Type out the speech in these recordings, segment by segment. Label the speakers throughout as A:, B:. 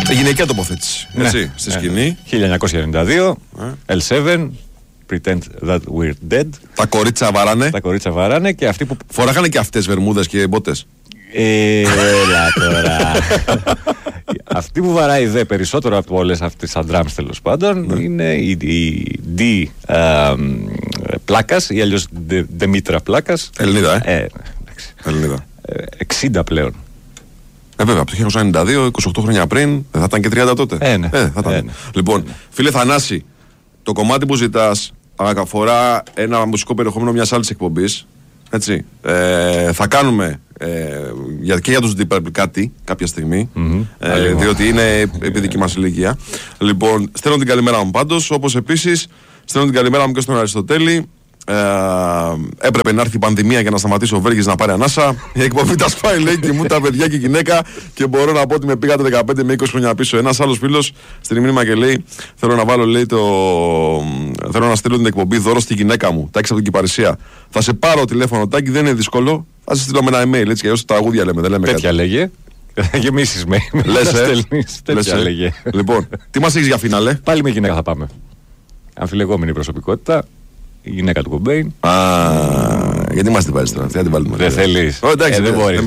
A: Γυναικεία τοποθέτηση. Έτσι, στη σκηνή.
B: 1992. L7. Pretend that we're dead.
A: Τα κορίτσια βαράνε.
B: Τα κορίτσια βαράνε και αυτοί που.
A: Φοράγανε και αυτές βερμούδες και μπότες.
B: Έλα τώρα. Αυτή που βαράει δε περισσότερο από όλες αυτές τις drums τέλος πάντων είναι η D Πλάκας ή αλλιώς Δημήτρα Πλάκας.
A: Ελληνίδα, Ελληνίδα.
B: 60 πλέον.
A: Βέβαια, από το 1992, 28 χρόνια πριν, δεν θα ήταν και 30 τότε.
B: Ναι.
A: Θα ήταν. Λοιπόν, φίλε Θανάση, το κομμάτι που ζητάς αφορά ένα μουσικό περιεχόμενο μιας άλλης εκπομπής. Έτσι. Θα κάνουμε και για τους Deep Purple κάτι κάποια στιγμή, διότι είναι επί δική μας ηλικία. Λοιπόν, στέλνω την καλημέρα μου πάντως, όπως επίσης στέλνω την καλημέρα μου και στον Αριστοτέλη. Έπρεπε να έρθει η πανδημία για να σταματήσει ο Βέργης να πάρει ανάσα. Η εκπομπή τα σπάει, λέει, και μου τα παιδιά και η γυναίκα. Και μπορώ να πω ότι με πήγατε 15 με 20 χρόνια πίσω. Ένας άλλος φίλος στην μήνυμα και λέει: θέλω να βάλω, λέει, θέλω να στείλω την εκπομπή δώρο στη γυναίκα μου. Τάκης από την Κυπαρισία. Θα σε πάρω τηλέφωνο, Τάκη, δεν είναι δύσκολο. Θα σε στείλω με ένα email, έτσι, και έως τραγούδια λέμε. Δεν λέμε
B: τέτοια κάτι. Λέγε. Γεμίσεις με. Τέτοια λέγε.
A: Λοιπόν, τι μας έχεις για φινάλε?
B: Πάλι με γυναίκα θα πάμε. Αμφιλεγόμενη προσωπικότητα. Η γυναίκα του Κομπέιν.
A: Γιατί μας την βάλεις τώρα, θα την βάλουμε.
B: Δεν θέλεις.
A: Εντάξει,
B: δεν μπορείς.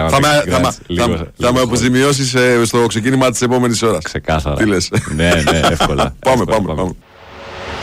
A: Θα με αποζημιώσεις στο ξεκίνημα της επόμενης ώρας.
B: Ξεκάθαρα.
A: Τι λες?
B: Ναι, εύκολα.
A: Πάμε.